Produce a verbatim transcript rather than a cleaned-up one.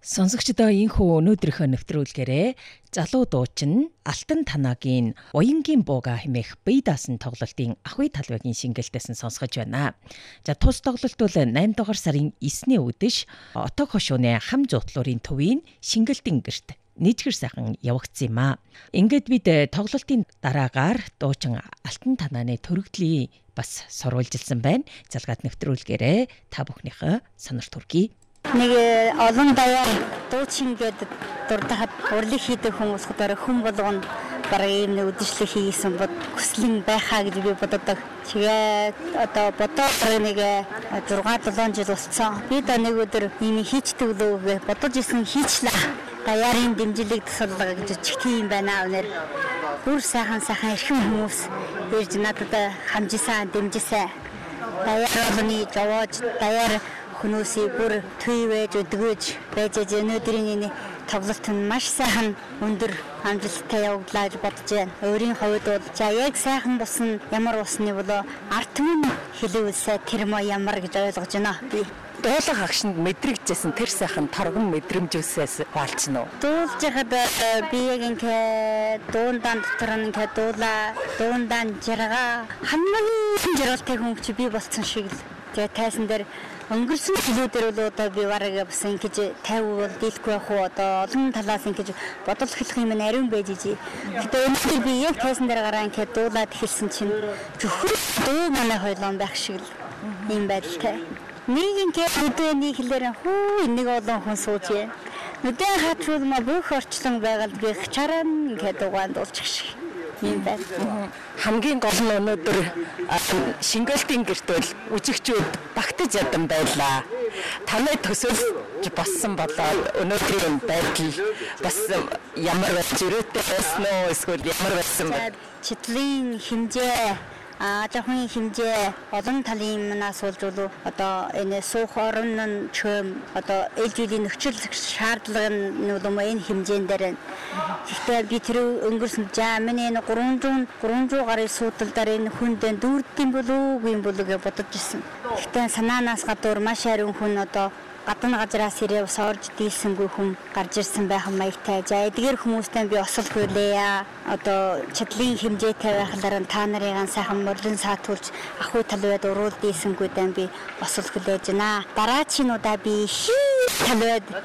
Сонсогчдоо энхүү өнөөдрийнхөө нэвтрүүлгээрээ залуу дуучин Алтан Танагийн Уянгийн бууга хэмээх бие даасан тоглолтын ахуй талбайгийн шингэлтээс нь сонсгож байна. За тус тоглолт бол найман дугаар сарын эсний үдэш Отог хошууны хам зуудлуурын төвийн шингэлтийн гэрт нийтгэр сайхан явагдсан юм а. Ингээд бид тоглолтын дараагаар дуучин Алтан Танааны төрөгдлийг бас сурвалжилсан байна. Залгаад нэвтрүүлгээрээ та бүхнийхээ сонирт хүргэе. Нэг олон даяар дуучин гэдэг дурдахад урлаг хийдэг хүмүүс хөөр хүн болгоно бараг ийм нэг үдэшлэг хийсэн бод хүслэн байхаа гэж би боддог. Тэгээ одоо бодоод нэг шесть семь жил болсон. Би да нэг өдөр ийм хийчдэг лөө бодож исэн хийчлээ. Даяарын дэмжлэг тусалгаа гэж чихтэй юм байна өнөр. Бүр сайхан сайхан эрхэм хүмүүс ирж надад хамжисан дэмжсэн. Даяар олны жавж даяар хүмүүсийг бүр төвөөж өдгөөж байж өнөөдрийн энэ тоглолт нь маш сайхан өндөр амжилттай явагдлаа гэж бодож байна. Өөрийн хувьд бол за яг сайхан болсон ямар усны болоо арт түмэн хэлээвсэ тэр мо ямар гэж ойлгож байна. Би дуулах агшинд мэдрэгжсэн тэр сайхан торгон мэдрэмжөөсөөс хаалцсан уу? Дуулж хахад би яг ингээ дуундаан дотор ингээ дуулаа, дуундаан жаргаа хамгийн жаргалтай хүн чи би болсон шиг л. Тэгээ тайсан дээр өнгөрсөн жилүүдээр бол одоо би бараг бас ингэж тайвуу бол дийлэхгүй байх уу одоо олон талаас ингэж бодол хэлэх юм ариун байж ижи. Гэтэ өнөөдөр би яг тайсан дээр гараа ингэ дуулаад эхэлсэн чинь зөвхөн дуу манай хойлон байх шиг л юм байдалтай. Нэг ингэ өдөөний хэлээр хүү нэг олон хүн сууж байна. Өдөө хатруул ма бүх орчлон байгаад би чаран ингэ дуугаан дуулчих шиг. Ийм байна. Хамгийн гол нь өнөөдөр шингэлтийн гэрт бол үжигчүүд багтаж ядан байлаа. Таны төсөөлж болсон болоод өнөөдрийн байдал бас ямар байж өрөөтэй байсан уу эсвэл ямар байсан бэ? Читлийн хэмжээ а жоохон хэмжээ олон талын юмнаас болж болов одоо энэ суух орон нь чөм одоо ээлжийн нөхцөл шаардлага нь юм энэ хэмжээнд дээр. Гэхдээ би тэр өнгөрсөн за миний энэ гурван зуун гаруй суудалдаар энэ хүнд дүүрдэм болов уу юм болов гэж бодож ирсэн. Гэхдээ санаанаас гадуур маш ариун хүн одоо гадна газраас ирээ ус орж дийлсэнгүй хүн гарч ирсэн байх маягтай. За эдгээр хүмүүстэй би осол хүлээе. Одоо чадлын хэмжээтэй байхлаар та нарын сайхан мөрлөн саатуулж ахуй талбайд уруул дийлсэнгүйдээ би осол хүлээж байна. Дараачийн удаа би талбайд